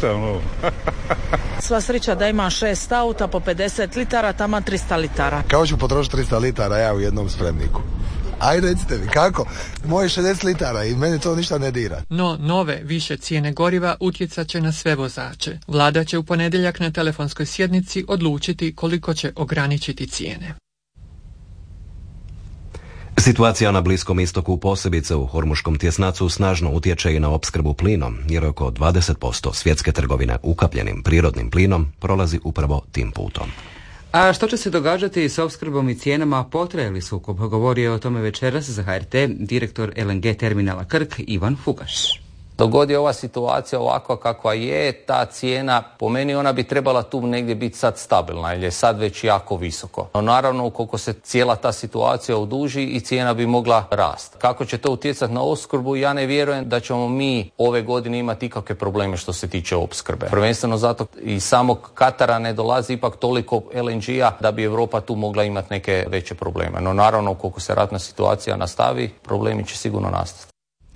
ništa, ono. Sva sreća da ima 6 auta po 50 litara, tamo 300 litara. Kako ću potrošiti 300 litara ja u jednom spremniku? Ajde, recite mi, kako? Moje 60 litara i mene to ništa ne dira. No, nove, više cijene goriva utjecat će na sve vozače. Vlada će u ponedjeljak na telefonskoj sjednici odlučiti koliko će ograničiti cijene. Situacija na Bliskom istoku, posebice u Hormuškom tjesnacu, snažno utječe i na opskrbu plinom, jer oko 20% svjetske trgovine ukapljenim prirodnim plinom prolazi upravo tim putom. A što će se događati s opskrbom i cijenama, potraje li sukob? Govorio je o tome večeras za HRT direktor LNG terminala Krk Ivan Fugaš. Dogod je ova situacija ovakva kakva je, ta cijena, po meni ona bi trebala tu negdje biti sad stabilna, jer je sad već jako visoko. No naravno, ukoliko se cijela ta situacija oduži i cijena bi mogla rasti. Kako će to utjecati na opskrbu, ja ne vjerujem da ćemo mi ove godine imati ikakve probleme što se tiče opskrbe. Prvenstveno zato i samog Katara ne dolazi ipak toliko LNG-a da bi Europa tu mogla imati neke veće probleme. No naravno, ukoliko se ratna situacija nastavi, problemi će sigurno nastati.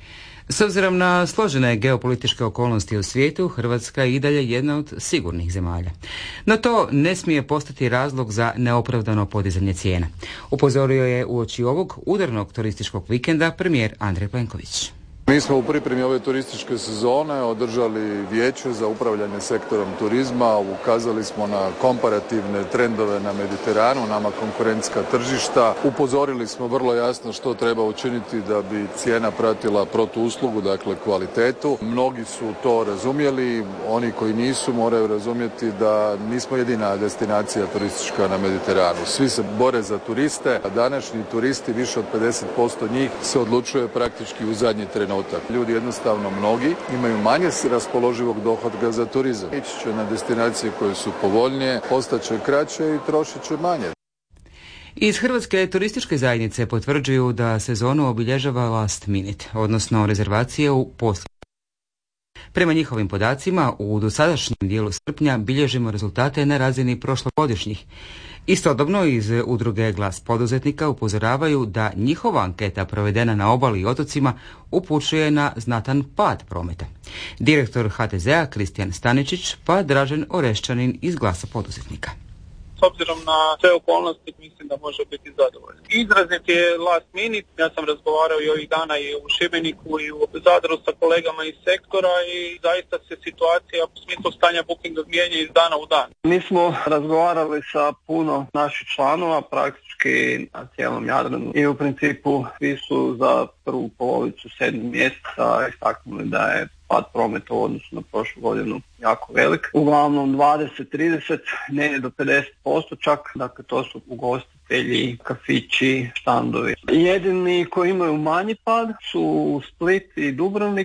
S obzirom na složene geopolitičke okolnosti u svijetu, Hrvatska je i dalje jedna od sigurnih zemalja. No to ne smije postati razlog za neopravdano podizanje cijena. Upozorio je uoči ovog udarnog turističkog vikenda premijer Andrej Plenković. Mi smo u pripremi ove turističke sezone održali vijeće za upravljanje sektorom turizma, ukazali smo na komparativne trendove na Mediteranu, nama konkurentska tržišta. Upozorili smo vrlo jasno što treba učiniti da bi cijena pratila protuuslugu, dakle kvalitetu. Mnogi su to razumjeli, oni koji nisu moraju razumjeti da nismo jedina destinacija turistička na Mediteranu. Svi se bore za turiste, a današnji turisti, više od 50% njih, se odlučuje praktički u zadnji trenutak. Ljudi jednostavno mnogi imaju manje raspoloživog dohotka za turizam. Ići će na destinacije koje su povoljnije, ostaće kraće i trošit će manje. Iz Hrvatske turističke zajednice potvrđuju da sezonu obilježava last minute, odnosno rezervacije u posljednjem. Prema njihovim podacima, u dosadašnjem dijelu srpnja bilježimo rezultate na razini prošlogodišnjih. Istodobno iz udruge Glas poduzetnika upozoravaju da njihova anketa provedena na obali i otocima upućuje na znatan pad prometa. Direktor HTZ-a Kristijan Staničić pa Dražen Oreščanin iz Glasa poduzetnika. S obzirom na sve okolnosti mislim da može biti zadovoljan. Izrazit je last minute, ja sam razgovarao i ovih dana i u Šibeniku i u Zadru sa kolegama iz sektora i zaista se situacija u smislu stanja bookinga mijenja iz dana u dan. Mi smo razgovarali sa puno naših članova, praktički na cijelom Jadranu i u principu svi su za prvu polovicu 7. mjeseca istaknuli da je pad prometa u odnosu na prošlu godinu jako velik. Uglavnom 20-30, ne do 50% čak, dakle to su ugostitelji, kafići, štandovi. Jedini koji imaju manji pad su Split i Dubrovnik.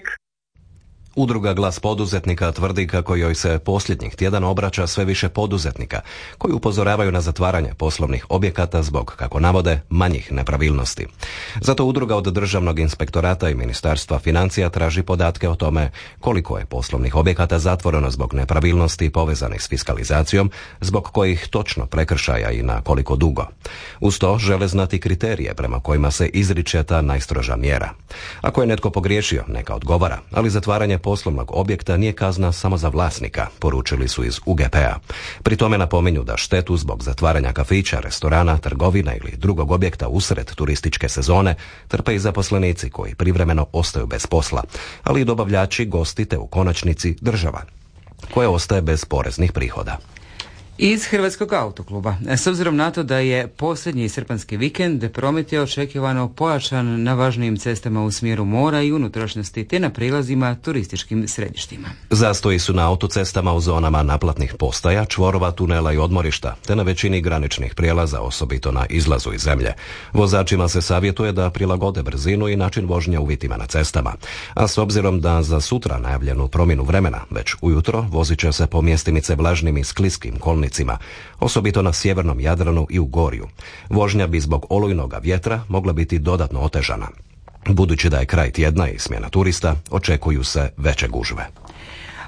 Udruga Glas poduzetnika tvrdi kako joj se posljednjih tjedana obraća sve više poduzetnika koji upozoravaju na zatvaranje poslovnih objekata zbog, kako navode, manjih nepravilnosti. Zato udruga od Državnog inspektorata i Ministarstva financija traži podatke o tome koliko je poslovnih objekata zatvoreno zbog nepravilnosti povezanih s fiskalizacijom, zbog kojih točno prekršaja i na koliko dugo. Uz to žele znati kriterije prema kojima se izriče ta najstroža mjera. Ako je netko pogriješio, neka odgovara, ali zatvaranje poslovnog objekta nije kazna samo za vlasnika, poručili su iz UGP-a. Pri tome napominju da štetu zbog zatvaranja kafića, restorana, trgovina ili drugog objekta usred turističke sezone trpe i zaposlenici koji privremeno ostaju bez posla, ali i dobavljači, gosti te u konačnici država, koja ostaje bez poreznih prihoda. Iz Hrvatskog autokluba. S obzirom na to da je posljednji srpanjski vikend, promet je očekivano pojačan na važnijim cestama u smjeru mora i unutrašnjosti te na prilazima turističkim središtima. Zastoji su na autocestama u zonama naplatnih postaja, čvorova, tunela i odmorišta, te na većini graničnih prijelaza, osobito na izlazu iz zemlje. Vozačima se savjetuje da prilagode brzinu i način vožnje uvjetima na cestama. A s obzirom da za sutra najavljenu promjenu vremena, već ujutro vozit će se po mjestimice vlažnim i skliskim kolnicima, osobito na sjevernom Jadranu i u Gorju. Vožnja bi zbog olujnoga vjetra mogla biti dodatno otežana. Budući da je kraj tjedna i smjena turista, očekuju se veće gužve.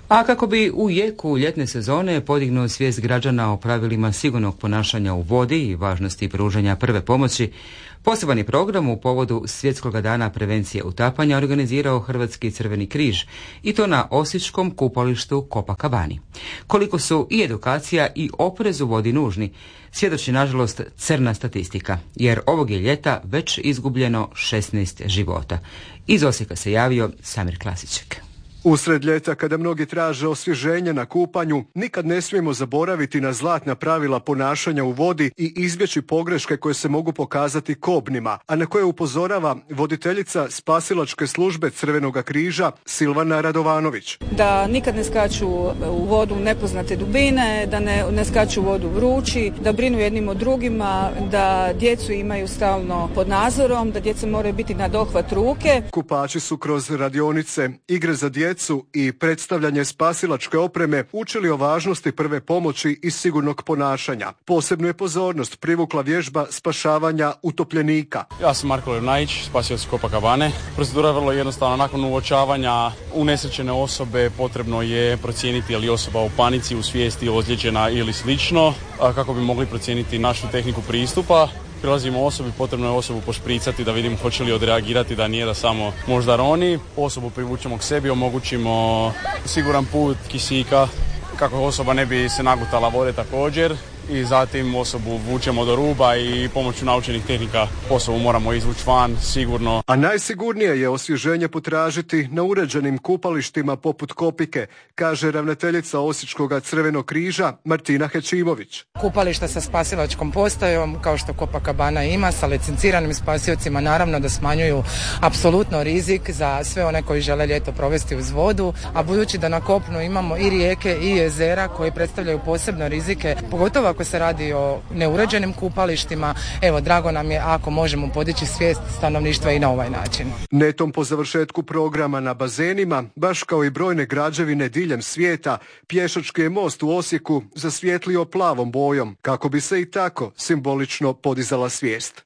A kako bi u jeku ljetne sezone podignuo svijest građana o pravilima sigurnog ponašanja u vodi i važnosti pružanja prve pomoći, poseban je program u povodu Svjetskog dana prevencije utapanja organizirao Hrvatski crveni križ i to na osječkom kupalištu Copacabani. Koliko su i edukacija i oprez u vodi nužni, svjedoči nažalost crna statistika, jer ovog je ljeta već izgubljeno 16 života. Iz Osijeka se javio Samir Klasićek. Usred ljeta, kada mnogi traže osvježenje na kupanju, nikad ne smijemo zaboraviti na zlatna pravila ponašanja u vodi i izbjeći pogreške koje se mogu pokazati kobnima, a na koje upozorava voditeljica spasilačke službe Crvenoga križa Silvana Radovanović. Da nikad ne skaču u vodu nepoznate dubine, da ne skaču u vodu vrući, da brinu jednim o drugima, da djecu imaju stalno pod nadzorom, da djeca moraju biti na dohvat ruke. Kupači su kroz radionice, igre za djecu i predstavljanje spasilačke opreme učili o važnosti prve pomoći i sigurnog ponašanja. Posebnu je pozornost privukla vježba spašavanja utopljenika. Ja sam Marko Levnajić, spasioc Copacabane. Procedura je vrlo jednostavna. Nakon uočavanja unesrećene osobe potrebno je procijeniti je li osoba u panici, u svijesti, ozlijeđena ili slično, kako bi mogli procijeniti našu tehniku pristupa. Prilazimo osobi, potrebno je osobu pošpricati da vidimo hoće li odreagirati, da nije da samo možda roni. Osobu privučemo k sebi, omogućimo siguran put kisika kako osoba ne bi se nagutala vode također. I zatim osobu vučemo do ruba i pomoću naučenih tehnika osobu moramo izvući van sigurno. A najsigurnije je osvježenje potražiti na uređenim kupalištima poput Kopike, kaže ravnateljica Osječkoga crvenog križa Martina Hećimović. Kupališta sa spasilačkom postajom, kao što Copacabana ima, sa licenciranim spasiocima, naravno da smanjuju apsolutno rizik za sve one koji žele ljeto provesti uz vodu, a budući da na kopnu imamo i rijeke i jezera koji predstavljaju posebne rizike, pogotovo ako se radi o neuređenim kupalištima, evo, drago nam je ako možemo podići svijest stanovništva i na ovaj način. Netom po završetku programa na bazenima, baš kao i brojne građevine diljem svijeta, pješački je most u Osijeku zasvijetlio plavom bojom, kako bi se i tako simbolično podizala svijest.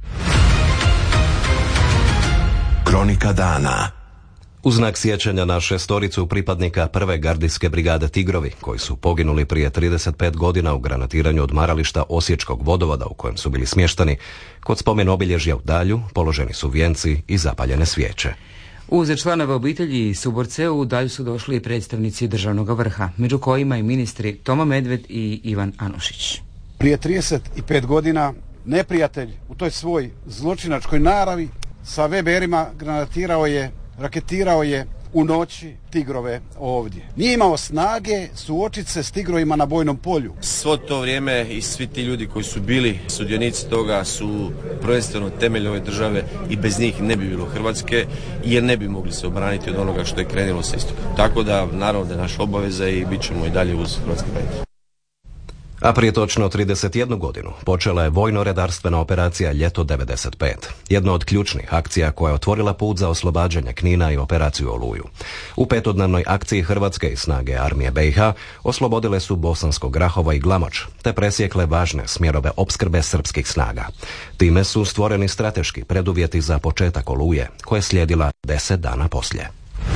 Kronika dana. U znak sjećanja na šestoricu pripadnika prve gardijske brigade Tigrovi, koji su poginuli prije 35 godina u granatiranju odmarališta Osječkog vodovoda u kojem su bili smješteni, kod spomen obilježja u Dalju položeni su vijenci i zapaljene svijeće. Uz članove obitelji i suborce u Dalju su došli i predstavnici državnog vrha, među kojima i ministri Toma Medved i Ivan Anušić. Prije 35 godina neprijatelj u toj svoj zločinačkoj naravi sa VBR-ima granatirao je, raketirao je u noći Tigrove ovdje. Nije imao snage suočiti se s Tigrovima na bojnom polju. Svo to vrijeme i svi ti ljudi koji su bili sudionici toga su prvenstveno temelj ove države i bez njih ne bi bilo Hrvatske, jer ne bi mogli se obraniti od onoga što je krenulo sa istoka. Tako da naravno da je naša obaveza i bit ćemo i dalje uz hrvatske branitelje. A prije točno 31 godinu počela je vojno-redarstvena operacija Ljeto 95, jedna od ključnih akcija koja je otvorila put za oslobađanje Knina i operaciju Oluju. U petodnevnoj akciji Hrvatske i snage armije BiH oslobodile su Bosansko Grahovo i Glamoč, te presjekle važne smjerove opskrbe srpskih snaga. Time su stvoreni strateški preduvjeti za početak Oluje, koja je slijedila 10 dana poslije.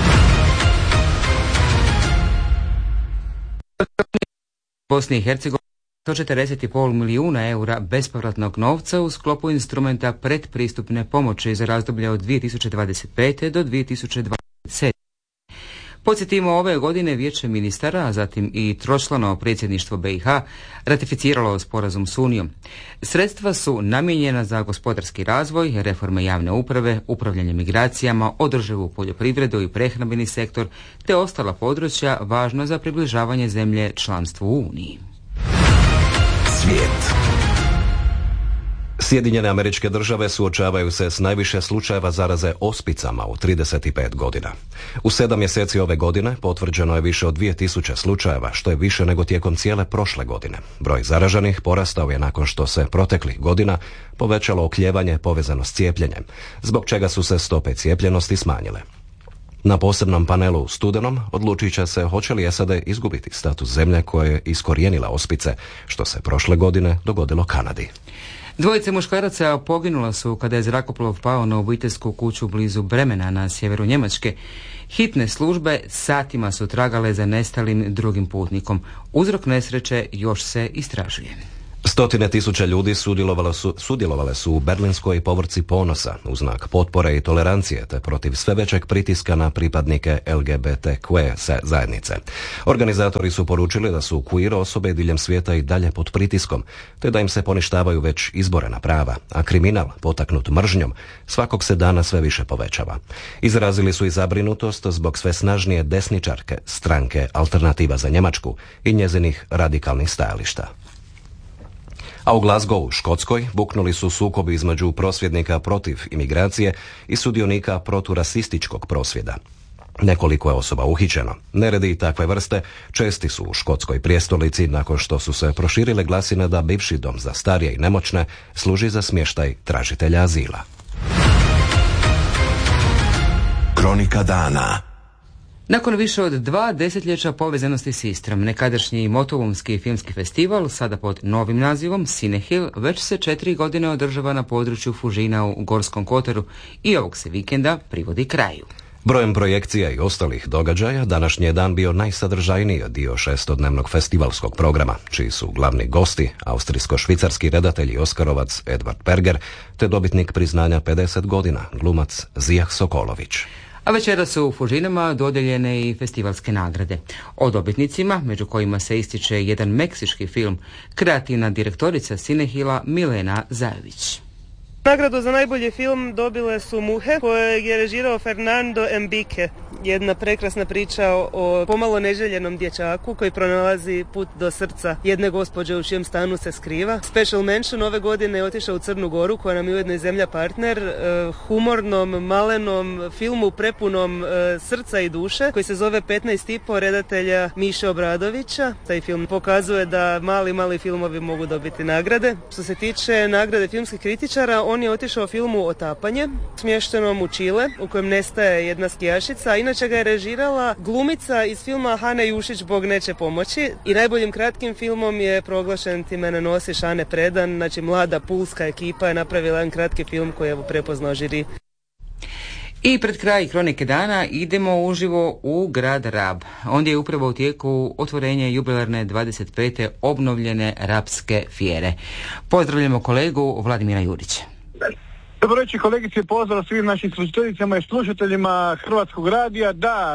Bosni i Hercegovini 140,5 milijuna eura bespovratnog novca u sklopu instrumenta predpristupne pomoći za razdoblje od 2025. do 2027. Podsjetimo, ove godine Vijeće ministara, a zatim i tročlano predsjedništvo BiH ratificiralo sporazum s Unijom. Sredstva su namijenjena za gospodarski razvoj, reforme javne uprave, upravljanje migracijama, održivu poljoprivredu i prehrambeni sektor, te ostala područja važna za približavanje zemlje članstvu u Uniji. Svijet. Sjedinjene Američke Države suočavaju se s najviše slučajeva zaraze ospicama u 35 godina. U 7 mjeseci ove godine potvrđeno je više od 2000 slučajeva, što je više nego tijekom cijele prošle godine. Broj zaraženih porastao je nakon što se proteklih godina povećalo oklijevanje povezano s cijepljenjem, zbog čega su se stope cijepljenosti smanjile. Na posebnom panelu u studenom odlučit će se hoće li SAD izgubiti status zemlje koja je iskorijenila ospice, što se prošle godine dogodilo Kanadi. Dvojice muškaraca poginula su kada je zrakoplov pao na obiteljsku kuću blizu Bremena na sjeveru Njemačke. Hitne službe satima su tragale za nestalim drugim putnikom. Uzrok nesreće još se istražuje. Stotine tisuća ljudi sudjelovale su u berlinskoj povorci ponosa u znak potpore i tolerancije te protiv sve većeg pritiska na pripadnike LGBTQ zajednice. Organizatori su poručili da su queer osobe diljem svijeta i dalje pod pritiskom, te da im se poništavaju već izborena prava, a kriminal, potaknut mržnjom, svakog se dana sve više povećava. Izrazili su i zabrinutost zbog sve snažnije desničarke stranke Alternativa za Njemačku i njezinih radikalnih stajališta. A u Glasgowu, Škotskoj, buknuli su sukobi između prosvjednika protiv imigracije i sudionika proturasističkog prosvjeda. Nekoliko je osoba uhićeno. Neredi takve vrste česti su u škotskoj prijestolnici nakon što su se proširile glasine da bivši dom za starije i nemoćne služi za smještaj tražitelja azila. Kronika dana. Nakon više od 2 desetljeća povezanosti s Istrom, nekadašnji Motovunski filmski festival, sada pod novim nazivom Cinehill, već se 4 godine održava na području Fužina u Gorskom Kotaru i ovog se vikenda privodi kraju. Brojem projekcija i ostalih događaja, današnji je dan bio najsadržajniji dio 6-dnevnog festivalskog programa, čiji su glavni gosti austrijsko-švicarski redatelj i oskarovac Edvard Berger, te dobitnik priznanja 50 godina, glumac Zijah Sokolović. A večera su u Fužinama dodijeljene i festivalske nagrade. O dobitnicima, među kojima se ističe jedan meksički film, kreativna direktorica Cinehilla Milena Zajović. Nagradu za najbolji film dobile su Muhe, kojeg je režirao Fernando Enrique. Jedna prekrasna priča o pomalo neželjenom dječaku koji pronalazi put do srca jedne gospođe u čijem stanu se skriva. Special mention ove godine je otišao u Crnu Goru, koja nam je ujedno i zemlja partner, humornom, malenom filmu prepunom srca i duše, koji se zove 15,5 redatelja Miše Obradovića. Taj film pokazuje da mali filmovi mogu dobiti nagrade. Što se tiče nagrade filmskih kritičara, on je otišao filmu Otapanje, smještenom u Čile, u kojem nestaje jedna skijašica, a inače ga je režirala glumica iz filma Hana Jušić, Bog neće pomoći. I najboljim kratkim filmom je proglašen Ti mene nosiš Ane Predan, znači mlada pulska ekipa je napravila jedan kratki film koji je prepoznao žiri. I pred kraj Kronike dana idemo uživo u grad Rab. Ondje je upravo u tijeku otvorenje jubilarne 25. obnovljene Rabske fjere. Pozdravljamo kolegu Vladimira Jurića. Dobro večer kolegice, pozdrav svim našim slušateljicama i slušateljima Hrvatskog radija. Da,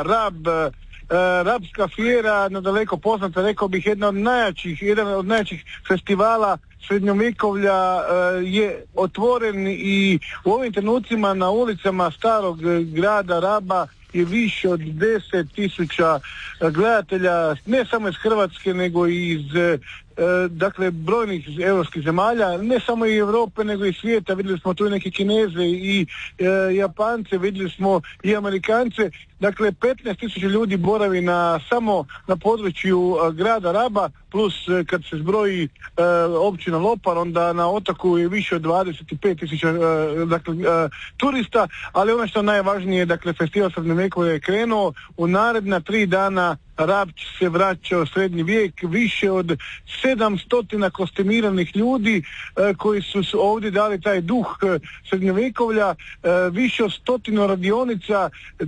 Rabska fjera, nadaleko poznata, rekao bih, jedan od najjačih festivala srednjovjekovlja je otvoren i u ovim trenucima na ulicama starog grada Raba je više od 10,000 gledatelja, ne samo iz Hrvatske nego i iz brojnih europskih zemalja, ne samo i Europe nego i svijeta. Vidjeli smo tu i neke Kineze i Japance, vidjeli smo i Amerikance. Dakle, 15,000 ljudi boravi samo na području grada Raba, plus kad se zbroji općina Lopar, onda na otoku je više od 25,000 turista, ali ono što je najvažnije, dakle, festival srednjovjekovlja je krenuo, u naredna 3 dana Rab se vraća u srednji vijek, više od 700 kostimiranih ljudi koji su ovdje dali taj duh srednjovjekovlja, više od 100 radionica,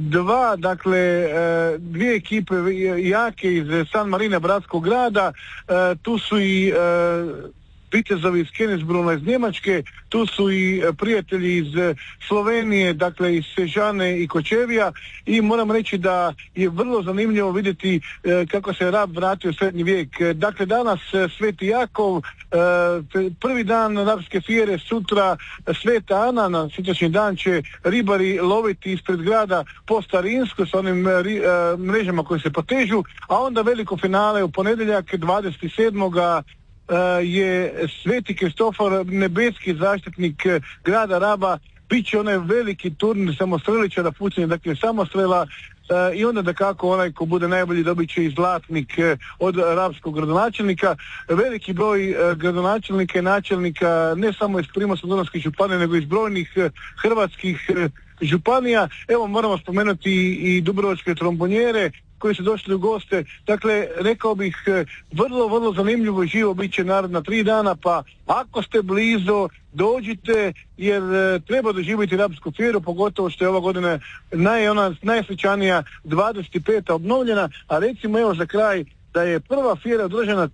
2 ekipe jake iz San Marina, bratskog grada, tu su i vitezovi iz Kennesbruna iz Njemačke, tu su i prijatelji iz Slovenije, dakle iz Sežane i Kočevija, i moram reći da je vrlo zanimljivo vidjeti kako se Rab vratio u srednji vijek. Dakle, danas Sveti Jakov, prvi dan Rabske fjere, sutra Sveta Ana, na sutrašnji dan će ribari loviti ispred grada po starinsko sa onim mrežama koje se potežu, a onda veliko finale u ponedjeljak 27. je Sveti Kristofor, nebeski zaštitnik grada Raba. Biće onaj veliki turnir samostreličara, pucanje, dakle samostrela, i onda dakako onaj ko bude najbolji dobit će i zlatnik od rabskog gradonačelnika. Veliki broj gradonačelnika i načelnika, ne samo iz Primorsko-goranske županije, nego iz brojnih hrvatskih županija. Evo, moramo spomenuti i dubrovačke trombonjere, koji su došli u goste. Dakle, rekao bih, vrlo, vrlo zanimljivo i živo bit će naredna 3 dana, pa ako ste blizu, dođite, jer treba doživjeti Rapsku fijeru, pogotovo što je ova godina najsvečanija 25. obnovljena, a recimo evo za kraj da je prva fijera održana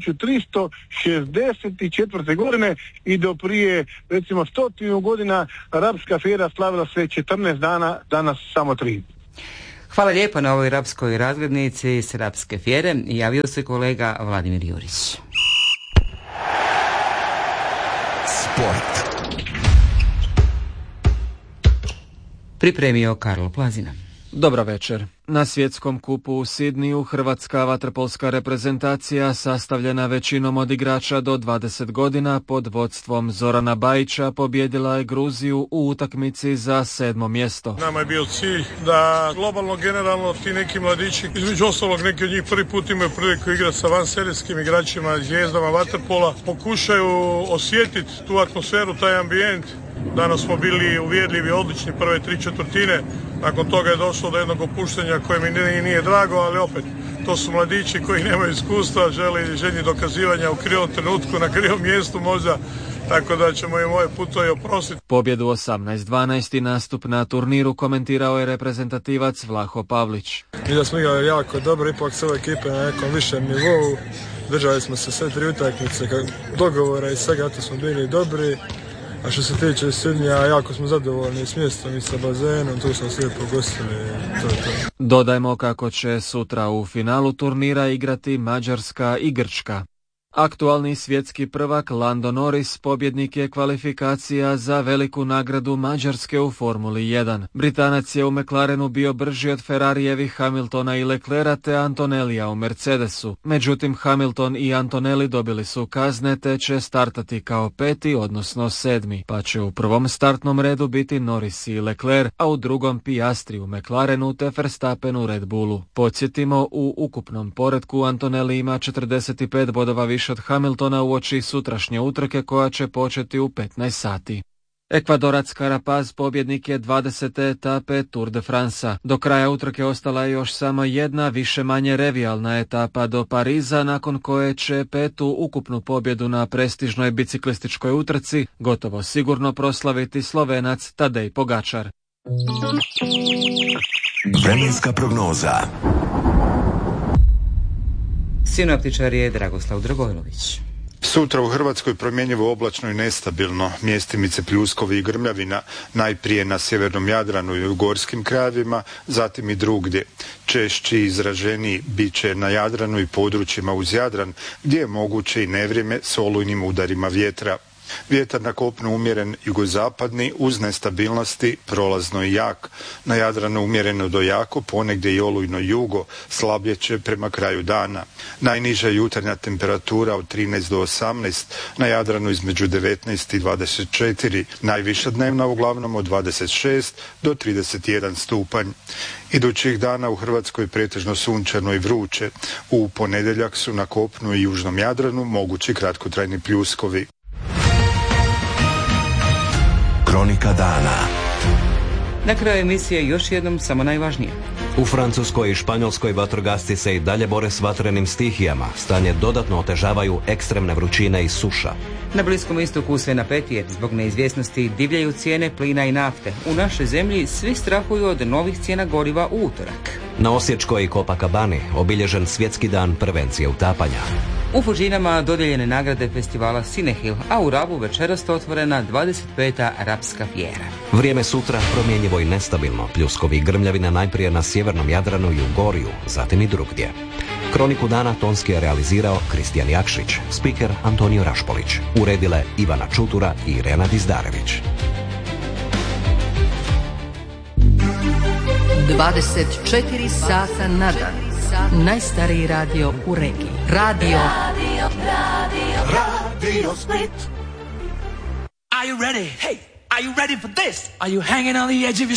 1364. godine i do prije recimo 100 godina Rapska fijera slavila se 14 dana, danas samo 3. Hvala lijepo na ovoj rapskoj razglednici s Rapske fijere. Javio se kolega Vladimir Jurić. Sport. Pripremio Karlo Plazina. Dobra večer. Na svjetskom kupu u Sidniju hrvatska vaterpolska reprezentacija sastavljena većinom od igrača do 20 godina pod vodstvom Zorana Bajića pobijedila je Gruziju u utakmici za 7. mjesto. Nama je bio cilj da globalno, generalno ti neki mladići, između ostalog neki od njih prvi put imaju priliku igrati sa vanserijskim igračima, zvijezdama vaterpola, pokušaju osjetiti tu atmosferu, taj ambijent. Danas smo bili uvjerljivi, odlični prve 3/4. Nakon toga je došlo do jednog opuštanja koje mi nije drago, ali opet, to su mladići koji nemaju iskustva, želji dokazivanja u krivom trenutku, na krivom mjestu možda, tako da ćemo im ovaj put to i oprostiti. Pobjedu 18-12 nastup na turniru komentirao je reprezentativac Vlaho Pavlić. Mi da smo igrali jako dobro, ipak sve ekipe na nekom višem nivou, držali smo se sve 3 utakmice, dogovora i svega, to smo bili dobri. A što se tiče Sidnija, jako smo zadovoljni s mjestom i sa bazenom, tu smo sve pogostili. Dodajmo kako će sutra u finalu turnira igrati Mađarska i Grčka. Aktualni svjetski prvak Lando Norris pobjednik je kvalifikacija za veliku nagradu Mađarske u Formuli 1. Britanac je u McLarenu bio brži od Ferrarijevih Hamiltona i Leclerca te Antonellija u Mercedesu. Međutim, Hamilton i Antonelli dobili su kazne te će startati kao 5. odnosno 7. pa će u prvom startnom redu biti Norris i Leclerc, a u drugom Piastri u McLarenu te Verstappen u Red Bullu. Podsjetimo, u ukupnom poretku Antonelli ima 45 bodova više od Hamiltona uoči sutrašnje utrke koja će početi u 15 sati. Ekvadorac Carapaz pobjednik je 20. etape Tour de France. Do kraja utrke ostala je još samo jedna više-manje revijalna etapa do Pariza, nakon koje će 5. ukupnu pobjedu na prestižnoj biciklističkoj utrci gotovo sigurno proslaviti Slovenac Tadej Pogačar. Vremenska prognoza. Sinoptičar je Dragoslav Dragojlović. Sutra u Hrvatskoj promjenjivo oblačno i nestabilno, mjestimice pljuskovi i grmljavina, najprije na sjevernom Jadranu i u gorskim krajevima, zatim i drugdje. Češći i izraženiji bit će na Jadranu i područjima uz Jadran, gdje je moguće i nevrijeme s olujnim udarima vjetra. Vjetar na kopnu umjeren jugozapadni uz nestabilnosti, prolazno i jak. Na Jadranu umjereno do jako, ponegdje i olujno jugo, slabljeće prema kraju dana. Najniža jutarnja temperatura od 13 do 18, na Jadranu između 19 i 24, najviša dnevna uglavnom od 26 do 31 stupanj. Idućih dana u Hrvatskoj pretežno sunčano i vruće. U ponedjeljak su na kopnu i južnom Jadranu mogući kratkotrajni pljuskovi. Kronika dana. Na kraju emisije još jednom samo najvažnije. U Francuskoj i Španjolskoj vatrogasci se i dalje bore s vatrenim stihijama. Stanje dodatno otežavaju ekstremne vrućine i suša. Na Bliskom istoku sve napetije, zbog neizvjesnosti divljaju cijene plina i nafte. U našoj zemlji svi strahuju od novih cijena goriva u utorak. Na Osječkoj i Copacabani obilježen svjetski dan prevencije utapanja. U Fužinama dodijeljene nagrade festivala Cinehil, a u Rabu večeras otvorena 25. Rapska fijera. Vrijeme sutra promjenjivo i nestabilno, pljuskovi i grmljavina najprije na sjevernom Jadranu i u Gorju, zatim i drugdje. Kroniku dana tonski je realizirao Kristijan Jakšić, spiker Antonio Rašpolić, uredile Ivana Čutura i Irena Dizdarević. 24 sata na dan. Najstariji radio u regiji. Radio Split. Are you ready? Hey, are you ready for this? Are you hanging on the edge of your